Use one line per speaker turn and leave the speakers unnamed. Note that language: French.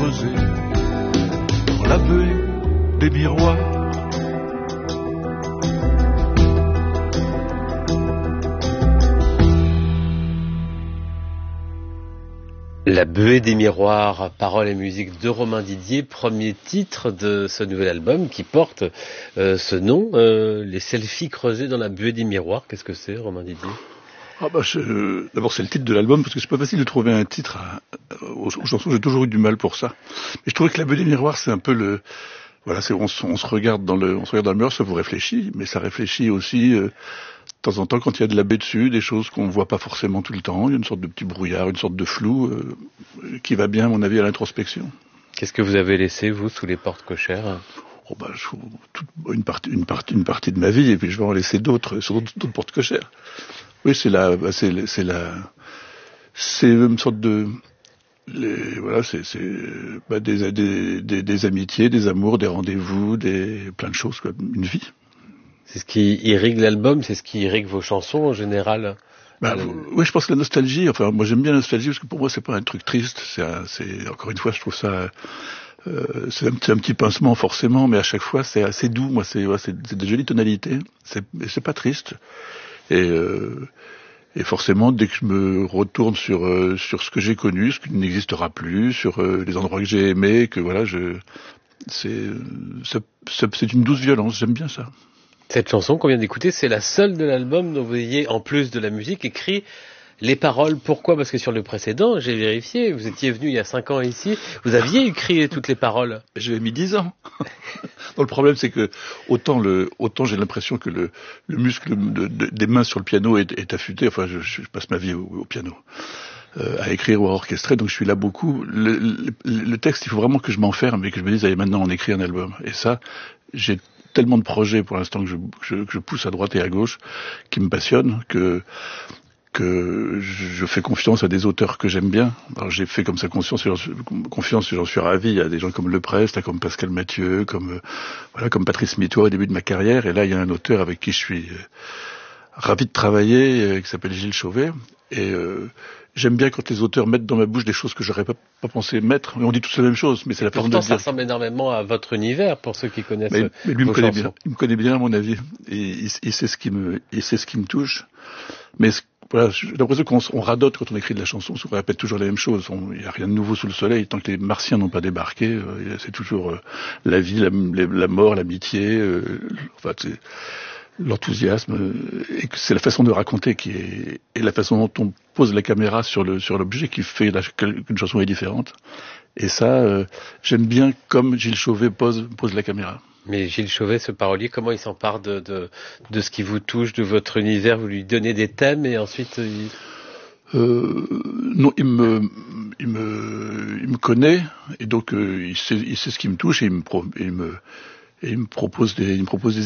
creusés dans la buée des miroirs.
La buée des miroirs, paroles et musique de Romain Didier, premier titre de ce nouvel album qui porte ce nom, les selfies creusés dans la buée des miroirs. Qu'est-ce que c'est, Romain Didier ?
D'abord, c'est le titre de l'album, parce que c'est pas facile de trouver un titre aux chansons. J'ai toujours eu du mal pour ça. Mais je trouvais que la buée des miroirs, c'est un peu on se regarde dans le miroir, ça vous réfléchit, mais ça réfléchit aussi de temps en temps quand il y a de la baie dessus, des choses qu'on voit pas forcément tout le temps. Il y a une sorte de petit brouillard, une sorte de flou qui va bien, à mon avis, à l'introspection.
Qu'est-ce que vous avez laissé, vous, sous les portes cochères ?
Une partie de ma vie, et puis je vais en laisser d'autres sur d'autres portes cochères. Oui, c'est une sorte de, des amitiés, des amours, des rendez-vous, plein de choses, quoi, une vie.
C'est ce qui irrigue l'album, c'est ce qui irrigue vos chansons en général.
Oui, je pense que la nostalgie, enfin, moi j'aime bien la nostalgie parce que pour moi c'est pas un truc triste, encore une fois, je trouve ça, c'est un petit pincement forcément, mais à chaque fois c'est assez doux, moi c'est des jolies tonalités, c'est pas triste. Et forcément, dès que je me retourne sur ce que j'ai connu, ce qui n'existera plus, sur les endroits que j'ai aimés, que voilà, c'est une douce violence. J'aime bien ça.
Cette chanson qu'on vient d'écouter, c'est la seule de l'album dont vous ayez, en plus de la musique, écrit les paroles. Pourquoi ? Parce que sur le précédent, j'ai vérifié, vous étiez venu il y a 5 ans ici, vous aviez écrit toutes les paroles.
J'avais mis 10 ans. Donc, le problème, c'est que autant j'ai l'impression que le muscle des mains sur le piano est affûté. Enfin, je passe ma vie au piano, à écrire ou à orchestrer, donc je suis là beaucoup. Le texte, il faut vraiment que je m'enferme et que je me dise, allez, maintenant on écrit un album. Et ça, j'ai tellement de projets pour l'instant que je pousse à droite et à gauche, qui me passionnent, que je fais confiance à des auteurs que j'aime bien. Alors j'ai fait comme ça confiance et j'en suis ravi. Il y a des gens comme Leprest, comme Pascal Mathieu, comme Patrice Mitois au début de ma carrière. Et là, il y a un auteur avec qui je suis ravi de travailler, qui s'appelle Gilles Chauvet. Et j'aime bien quand les auteurs mettent dans ma bouche des choses que j'aurais pas pensé mettre. Mais on dit tous la même chose, mais c'est la façon de dire.
Pourtant, ça ressemble énormément à votre univers, pour ceux qui connaissent
mais lui
vos
me connaît
chansons.
bien. Il me connaît bien, à mon avis. Et il sait ce qui me touche. Mais voilà, j'ai l'impression qu'on radote quand on écrit de la chanson, on répète toujours la même chose. Il n'y a rien de nouveau sous le soleil. Tant que les Martiens n'ont pas débarqué, c'est toujours la vie, la mort, l'amitié, c'est l'enthousiasme. Et que c'est la façon de raconter et la façon dont on pose la caméra sur l'objet qui fait qu'une chanson est différente. Et ça, j'aime bien comme Gilles Chauvet pose la caméra.
Mais Gilles Chauvet, ce parolier, comment il s'empare de ce qui vous touche, de votre univers ? Vous lui donnez des thèmes et ensuite
non, il me connaît et donc il sait ce qui me touche et il me propose des